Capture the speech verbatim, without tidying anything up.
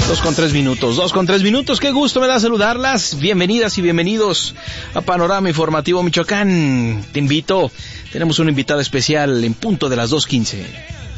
Dos con tres minutos, dos con tres minutos, qué gusto me da saludarlas, bienvenidas y bienvenidos a Panorama Informativo Michoacán. Te invito, tenemos un invitado especial en punto de las dos quince.